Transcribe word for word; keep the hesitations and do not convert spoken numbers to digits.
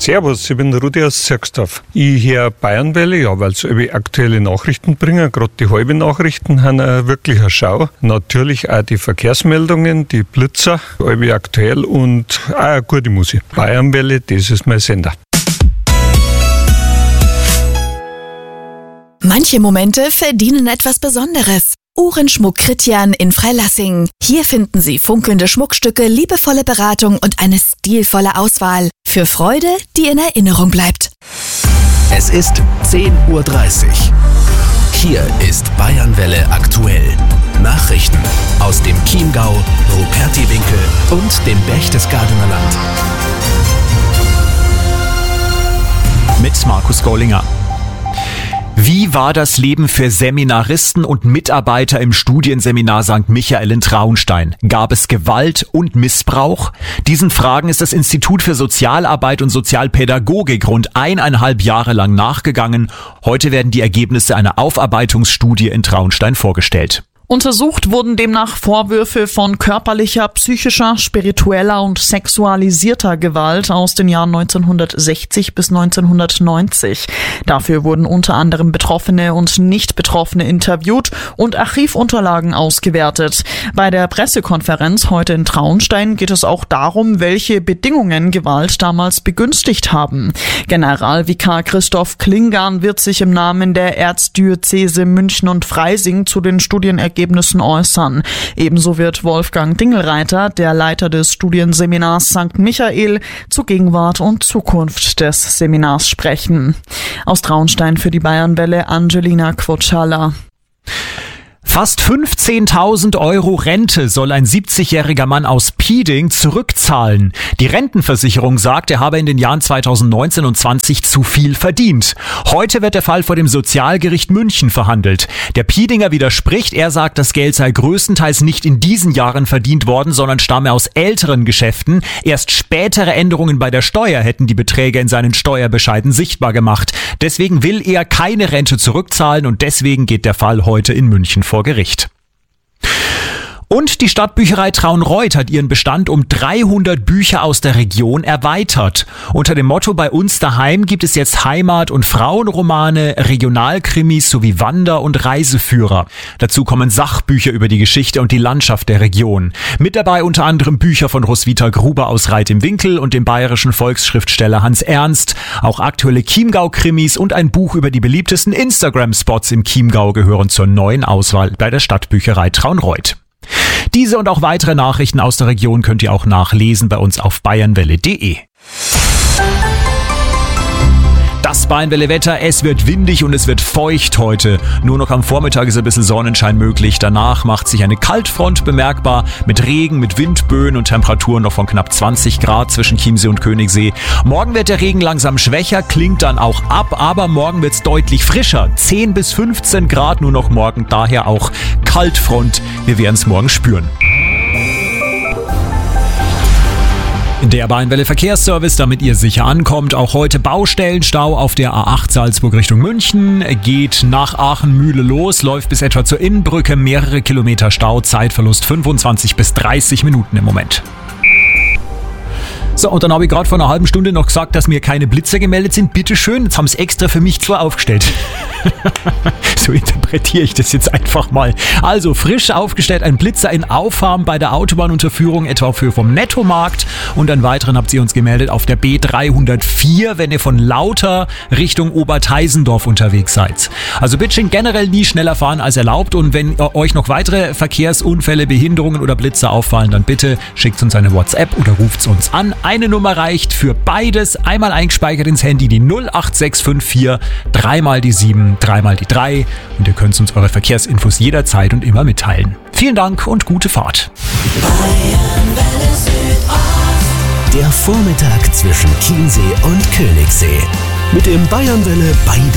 Servus, ich bin Rudi aus Zirksdorf. Ich höre Bayernwelle, ja, weil sie aktuelle Nachrichten bringen. Gerade die halbe Nachrichten haben eine wirkliche Schau. Natürlich auch die Verkehrsmeldungen, die Blitzer, halbe aktuell und auch eine gute Musik. Bayernwelle, das ist mein Sender. Manche Momente verdienen etwas Besonderes. Uhrenschmuck Christian in Freilassing. Hier finden Sie funkelnde Schmuckstücke, liebevolle Beratung und eine stilvolle Auswahl. Für Freude, die in Erinnerung bleibt. Es ist zehn Uhr dreißig. Hier ist Bayernwelle aktuell. Nachrichten aus dem Chiemgau, Rupertiwinkel und dem Berchtesgadener Land. Mit Markus Gollinger. Wie war das Leben für Seminaristen und Mitarbeiter im Studienseminar Sankt Michael in Traunstein? Gab es Gewalt und Missbrauch? Diesen Fragen ist das Institut für Sozialarbeit und Sozialpädagogik rund eineinhalb Jahre lang nachgegangen. Heute werden die Ergebnisse einer Aufarbeitungsstudie in Traunstein vorgestellt. Untersucht wurden demnach Vorwürfe von körperlicher, psychischer, spiritueller und sexualisierter Gewalt aus den Jahren neunzehnhundertsechzig bis neunzehnhundertneunzig. Dafür wurden unter anderem Betroffene und Nicht-Betroffene interviewt und Archivunterlagen ausgewertet. Bei der Pressekonferenz heute in Traunstein geht es auch darum, welche Bedingungen Gewalt damals begünstigt haben. Generalvikar Christoph Klingan wird sich im Namen der Erzdiözese München und Freising zu den Studienergebnissen Ergebnissen äußern. Ebenso wird Wolfgang Dingelreiter, der Leiter des Studienseminars Sankt Michael, zur Gegenwart und Zukunft des Seminars sprechen. Aus Traunstein für die Bayernwelle Angelina Quotschala. Fast fünfzehntausend Euro Rente soll ein siebzigjähriger Mann aus Pieding zurückzahlen. Die Rentenversicherung sagt, er habe in den Jahren zweitausendneunzehn und zwanzig zu viel verdient. Heute wird der Fall vor dem Sozialgericht München verhandelt. Der Piedinger widerspricht, er sagt, das Geld sei größtenteils nicht in diesen Jahren verdient worden, sondern stamme aus älteren Geschäften. Erst spätere Änderungen bei der Steuer hätten die Beträge in seinen Steuerbescheiden sichtbar gemacht. Deswegen will er keine Rente zurückzahlen und deswegen geht der Fall heute in München vor Gericht. Und die Stadtbücherei Traunreut hat ihren Bestand um dreihundert Bücher aus der Region erweitert. Unter dem Motto Bei uns daheim gibt es jetzt Heimat- und Frauenromane, Regionalkrimis sowie Wander- und Reiseführer. Dazu kommen Sachbücher über die Geschichte und die Landschaft der Region. Mit dabei unter anderem Bücher von Roswitha Gruber aus Reit im Winkel und dem bayerischen Volksschriftsteller Hans Ernst. Auch aktuelle Chiemgau-Krimis und ein Buch über die beliebtesten Instagram-Spots im Chiemgau gehören zur neuen Auswahl bei der Stadtbücherei Traunreut. Diese und auch weitere Nachrichten aus der Region könnt ihr auch nachlesen bei uns auf bayernwelle punkt de. Das Bayernwelle-Wetter, es wird windig und es wird feucht heute. Nur noch am Vormittag ist ein bisschen Sonnenschein möglich. Danach macht sich eine Kaltfront bemerkbar mit Regen, mit Windböen und Temperaturen noch von knapp zwanzig Grad zwischen Chiemsee und Königssee. Morgen wird der Regen langsam schwächer, klingt dann auch ab, aber morgen wird es deutlich frischer. zehn bis fünfzehn Grad nur noch morgen, daher auch Kaltfront. Wir werden es morgen spüren. Der Bayernwelle Verkehrsservice, damit ihr sicher ankommt. Auch heute Baustellenstau auf der A acht Salzburg Richtung München. Geht nach Aachen-Mühle los, läuft bis etwa zur Innenbrücke. Mehrere Kilometer Stau, Zeitverlust fünfundzwanzig bis dreißig Minuten im Moment. So, und dann habe ich gerade vor einer halben Stunde noch gesagt, dass mir keine Blitzer gemeldet sind. Bitteschön, jetzt haben sie extra für mich zwar aufgestellt. So interpretiere ich das jetzt einfach mal. Also frisch aufgestellt ein Blitzer in Auffarm bei der Autobahnunterführung, etwa für vom Nettomarkt. Und einen weiteren habt ihr uns gemeldet auf der B dreihundertvier, wenn ihr von Lauter Richtung Oberteisendorf unterwegs seid. Also bitte schön generell nie schneller fahren als erlaubt. Und wenn euch noch weitere Verkehrsunfälle, Behinderungen oder Blitzer auffallen, dann bitte schickt uns eine WhatsApp oder ruft uns an. Eine Nummer reicht für beides. Einmal eingespeichert ins Handy die null acht sechs fünf vier, dreimal die sieben, dreimal die drei. Und ihr könnt uns eure Verkehrsinfos jederzeit und immer mitteilen. Vielen Dank und gute Fahrt. Der Vormittag zwischen Chiemsee und Königssee. Mit dem Bayernwelle Beide